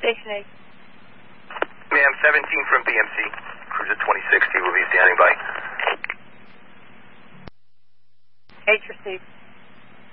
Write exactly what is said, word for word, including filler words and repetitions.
Station eight. Ma'am, seventeen from B M C. Cruiser twenty sixty will be standing by. H received.